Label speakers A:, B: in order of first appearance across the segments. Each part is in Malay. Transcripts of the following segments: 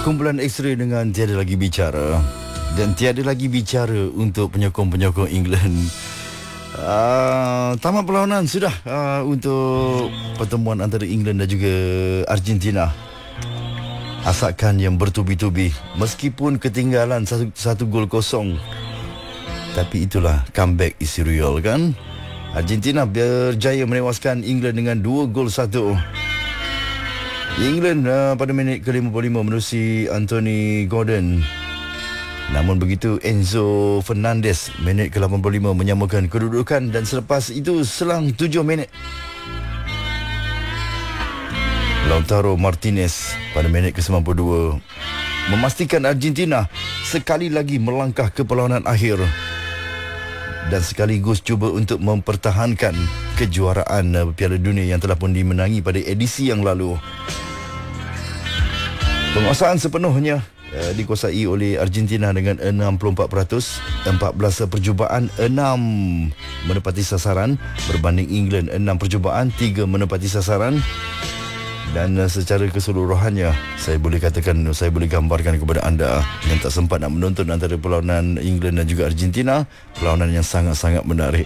A: Kumpulan X-Ray dengan Tiada Lagi Bicara. Dan tiada lagi bicara untuk penyokong-penyokong England. Tamat perlawanan sudah untuk pertemuan antara England dan juga Argentina. Asakan yang bertubi-tubi meskipun ketinggalan satu gol kosong. Tapi itulah comeback is real kan. Argentina berjaya menewaskan England dengan 2-1. England pada minit ke-55 menerusi Anthony Gordon. Namun begitu Enzo Fernandez minit ke-85 menyamakan kedudukan, dan selepas itu selang 7 minit Lautaro Martinez pada minit ke-92 memastikan Argentina sekali lagi melangkah ke perlawanan akhir dan sekaligus cuba untuk mempertahankan kejuaraan Piala Dunia yang telah pun dimenangi pada edisi yang lalu. Penguasaan sepenuhnya dikuasai oleh Argentina dengan 64%, 14 percubaan, 6 menepati sasaran, berbanding England 6 percubaan, 3 menepati sasaran. Dan secara keseluruhannya saya boleh gambarkan kepada anda yang tak sempat nak menonton antara perlawanan England dan juga Argentina, perlawanan yang sangat-sangat menarik.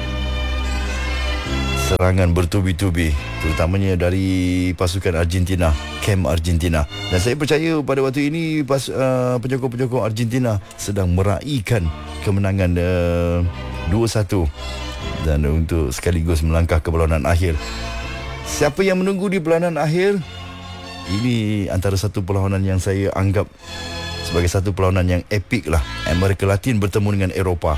A: Serangan bertubi-tubi, terutamanya dari pasukan Argentina, kem Argentina. Dan saya percaya pada waktu ini penyokong-penyokong Argentina sedang meraihkan kemenangan 2-1 dan untuk sekaligus melangkah ke perlawanan akhir. Siapa yang menunggu di perlawanan akhir? Ini antara satu perlawanan yang saya anggap sebagai satu perlawanan yang epik lah. Amerika Latin bertemu dengan Eropah.